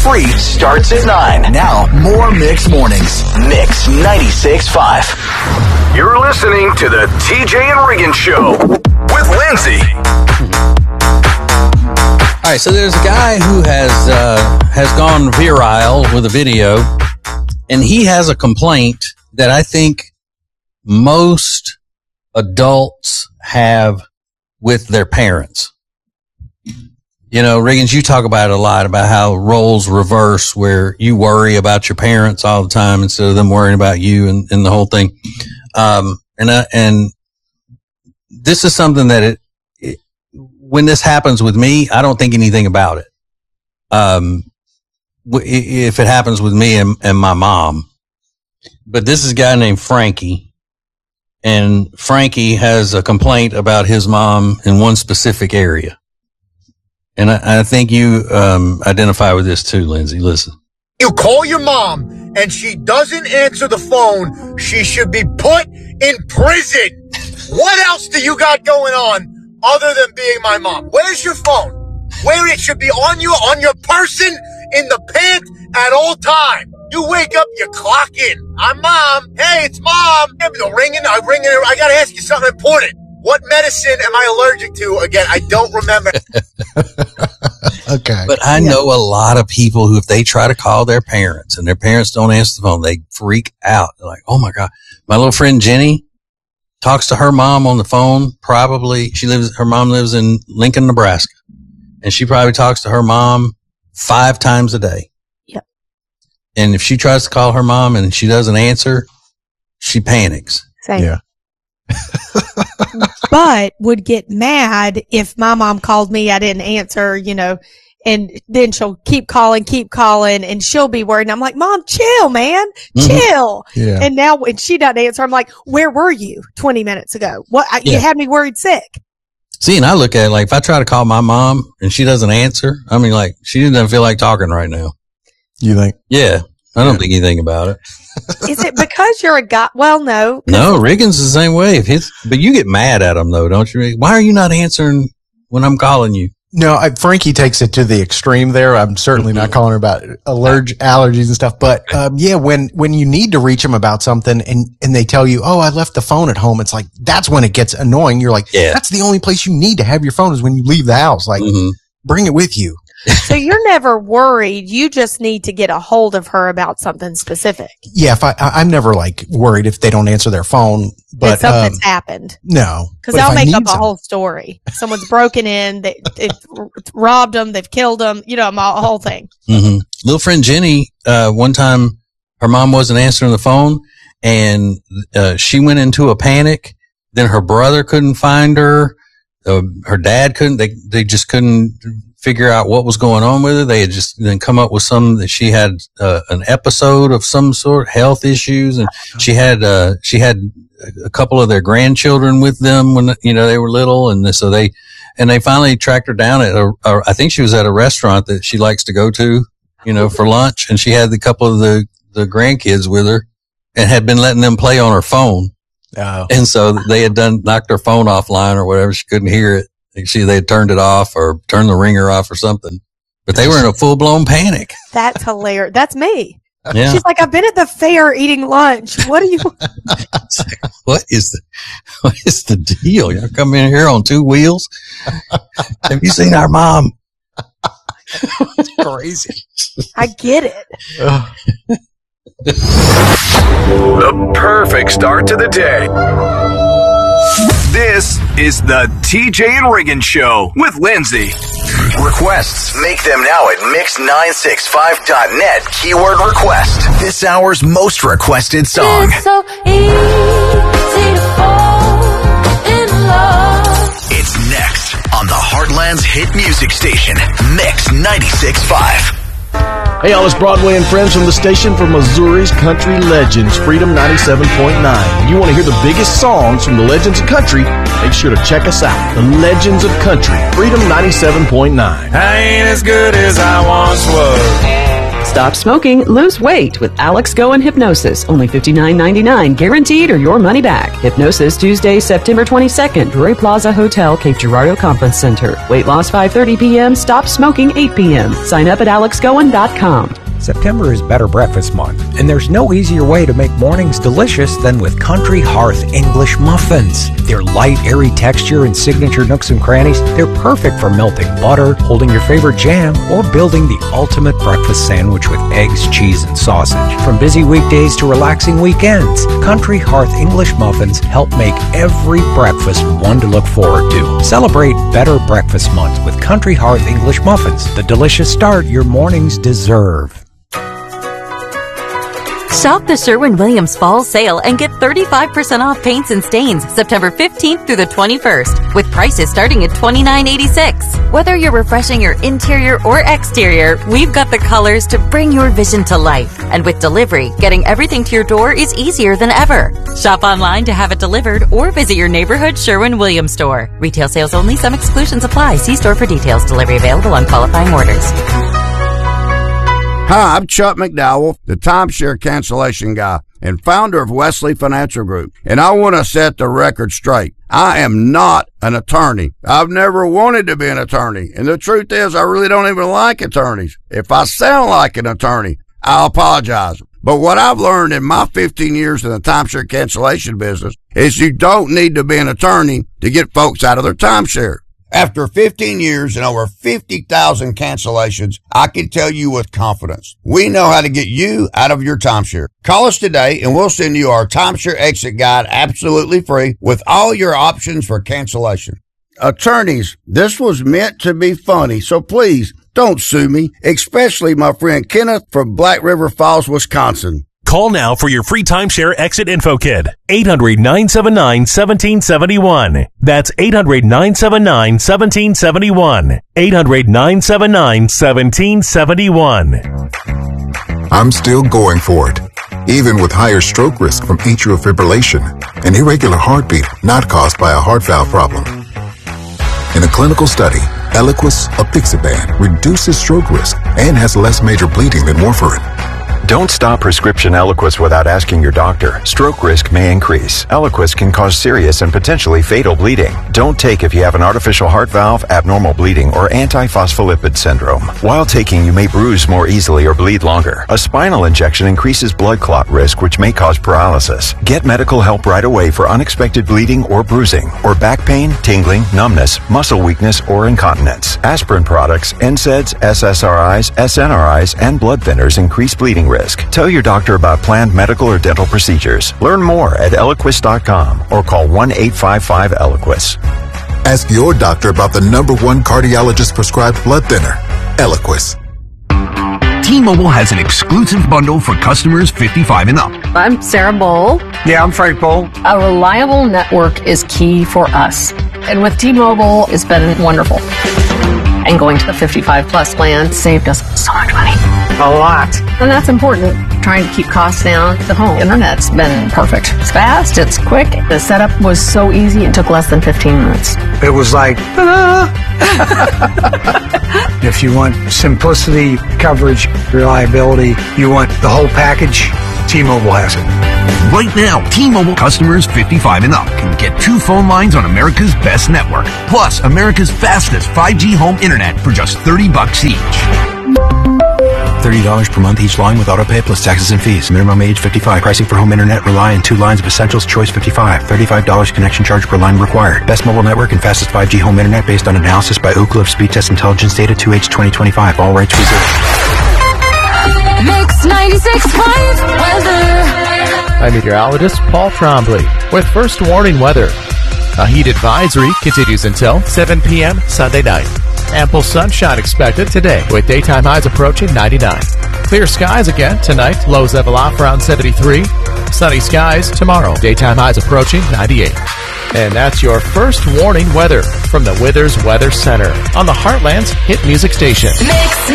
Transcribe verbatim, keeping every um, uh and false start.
free starts at nine. Now, more Mix Mornings. Mix ninety-six point five. You're listening to the T J and Regan Show with Lindsay. All right, so there's a guy who has uh, has gone viral with a video, and he has a complaint that I think most adults have with their parents. You know, Riggins, you talk about it a lot, about how roles reverse, where you worry about your parents all the time instead of them worrying about you and, and the whole thing. Um, and, uh, and this is something that it, it, when this happens with me, I don't think anything about it. Um, if it happens with me and, and my mom, but this is a guy named Frankie, and Frankie has a complaint about his mom in one specific area. And I, I think you um, identify with this too, Lindsay. Listen. You call your mom and she doesn't answer the phone, she should be put in prison. What else do you got going on other than being my mom? Where's your phone? Where it should be on you, on your person, in the pant at all time. You wake up, you clock in. I'm mom. Hey, it's mom. I'm ringing. I'm ringing. I got to ask you something important. What medicine am I allergic to? Again, I don't remember. Okay. But I yeah. know a lot of people who, if they try to call their parents and their parents don't answer the phone, they freak out. They're like, oh my God. My little friend Jenny talks to her mom on the phone. Probably she lives, her mom lives in Lincoln, Nebraska, and she probably talks to her mom five times a day. Yep. And if she tries to call her mom and she doesn't answer, she panics. Same. Yeah. But would get mad if my mom called me, I didn't answer, you know, and then she'll keep calling, keep calling, and she'll be worried. And I'm like, Mom, chill, man, mm-hmm. chill. Yeah. And now when she doesn't answer, I'm like, where were you twenty minutes ago? What? I, yeah. You had me worried sick. See, and I look at it like, if I try to call my mom and she doesn't answer, I mean, like, she doesn't feel like talking right now. You think? Yeah. I don't yeah. think anything about it. Is it because you're a guy? Well, no. No, Riggins is the same way. If his, but you get mad at him, though, don't you? Why are you not answering when I'm calling you? No, I, Frankie takes it to the extreme there. I'm certainly mm-hmm. not calling her about allerg- allergies and stuff. But um, yeah, when when you need to reach them about something and, and they tell you, oh, I left the phone at home, it's like, that's when it gets annoying. You're like, yeah. that's the only place you need to have your phone is when you leave the house. Like, mm-hmm. bring it with you. So you're never worried. You just need to get a hold of her about something specific. Yeah, if I, I'm never like worried if they don't answer their phone, but if something's um, happened. No, because they'll make up a some. whole story. Someone's broken in, they, they've robbed them, they've killed them. You know, a whole thing. Mm-hmm. Little friend Jenny, uh, one time her mom wasn't answering the phone, and uh, she went into a panic. Then her brother couldn't find her. Uh, her dad couldn't. They they just couldn't figure out what was going on with her. They had just then come up with some that she had uh, an episode of some sort, health issues, and she had uh, she had a couple of their grandchildren with them when you know they were little, and so they and they finally tracked her down at a, a I think she was at a restaurant that she likes to go to, you know, for lunch, and she had a couple of the the grandkids with her, and had been letting them play on her phone. Oh. And so they had done knocked her phone offline or whatever. She couldn't hear it. She they had turned it off or turned the ringer off or something. But they were in a full blown panic. That's hilarious. That's me. Yeah. She's like, I've been at the fair eating lunch. What are you? What is the what is the deal? Y'all come in here on two wheels? Have you seen our mom? It's crazy. I get it. The perfect start to the day. This is the T J and Regan Show with Lindsay. Requests, make them now at mix nine six five dot net. Keyword request. This hour's most requested song. It's so easy to fall in love. It's next on the Heartland's hit music station, Mix ninety-six point five. Hey, all, it's Broadway and friends from the station for Missouri's country legends, Freedom ninety-seven point nine. You want to hear the biggest songs from the legends of country? Make sure to check us out. The Legends of Country, Freedom ninety-seven point nine. I ain't as good as I once was. Stop smoking, lose weight with Alex Goen Hypnosis. Only fifty-nine ninety-nine, guaranteed or your money back. Hypnosis Tuesday, September twenty-second, Drury Plaza Hotel, Cape Girardeau Conference Center. Weight loss five thirty p.m., stop smoking eight p.m. Sign up at alex goen dot com. September is Better Breakfast Month, and there's no easier way to make mornings delicious than with Country Hearth English muffins. Their light, airy texture and signature nooks and crannies, they're perfect for melting butter, holding your favorite jam, or building the ultimate breakfast sandwich with eggs, cheese, and sausage. From busy weekdays to relaxing weekends, Country Hearth English muffins help make every breakfast one to look forward to. Celebrate Better Breakfast Month with Country Hearth English muffins, the delicious start your mornings deserve. Shop the Sherwin-Williams Fall Sale and get thirty-five percent off paints and stains September fifteenth through the twenty-first, with prices starting at twenty-nine eighty-six. Whether you're refreshing your interior or exterior, we've got the colors to bring your vision to life. And with delivery, getting everything to your door is easier than ever. Shop online to have it delivered or visit your neighborhood Sherwin-Williams store. Retail sales only. Some exclusions apply. See store for details. Delivery available on qualifying orders. Hi, I'm Chuck McDowell, the timeshare cancellation guy and founder of Wesley Financial Group, and I want to set the record straight. I am not an attorney. I've never wanted to be an attorney, and the truth is I really don't even like attorneys. If I sound like an attorney, I'll apologize. But what I've learned in my fifteen years in the timeshare cancellation business is you don't need to be an attorney to get folks out of their timeshare. After fifteen years and over fifty thousand cancellations, I can tell you with confidence, we know how to get you out of your timeshare. Call us today and we'll send you our timeshare exit guide absolutely free with all your options for cancellation. Attorneys, this was meant to be funny, so please don't sue me, especially my friend Kenneth from Black River Falls, Wisconsin. Call now for your free timeshare exit info kit. eight hundred, nine seven nine, one seven seven one. That's eight hundred, nine seven nine, one seven seven one. eight hundred, nine seven nine, one seven seven one. I'm still going for it, even with higher stroke risk from atrial fibrillation, an irregular heartbeat not caused by a heart valve problem. In a clinical study, Eliquis apixaban reduces stroke risk and has less major bleeding than warfarin. Don't stop prescription Eliquis without asking your doctor. Stroke risk may increase. Eliquis can cause serious and potentially fatal bleeding. Don't take if you have an artificial heart valve, abnormal bleeding, or antiphospholipid syndrome. While taking, you may bruise more easily or bleed longer. A spinal injection increases blood clot risk, which may cause paralysis. Get medical help right away for unexpected bleeding or bruising, or back pain, tingling, numbness, muscle weakness, or incontinence. Aspirin products, N SAIDs, S S R Is, S N R Is, and blood thinners increase bleeding risk. Risk. Tell your doctor about planned medical or dental procedures. Learn more at Eliquis dot com or call one eight five five Eliquis. Ask your doctor about the number one cardiologist prescribed blood thinner, Eliquis. T-Mobile has an exclusive bundle for customers fifty-five and up. I'm Sarah Bowl. Yeah, I'm Frank Bowl. A reliable network is key for us. And with T-Mobile, it's been wonderful. And going to the fifty-five plus plan saved us so much money. A lot. And that's important. Trying to keep costs down. The home internet's been perfect. It's fast, it's quick. The setup was so easy, it took less than fifteen minutes. It was like, ta-da! If you want simplicity, coverage, reliability, you want the whole package, T-Mobile has it. Right now, T-Mobile customers fifty-five and up can get two phone lines on America's best network, plus America's fastest five G home internet for just thirty bucks each. thirty dollars per month each line with autopay plus taxes and fees. Minimum age fifty-five. Pricing for home internet rely on two lines of Essentials Choice fifty-five. thirty-five dollars connection charge per line required. Best mobile network and fastest five G home internet based on analysis by Ookla of Speed Test Intelligence Data two H twenty twenty-five. All rights reserved. Mix ninety-six point five weather. I'm meteorologist Paul Trombley with first warning weather. A heat advisory continues until seven p.m. Sunday night. Ample sunshine expected today with daytime highs approaching ninety-nine. Clear skies again tonight. Lows level off around seventy-three. Sunny skies tomorrow. Daytime highs approaching ninety-eight. And that's your first warning weather from the Withers Weather Center on the Heartland's hit music station. Mix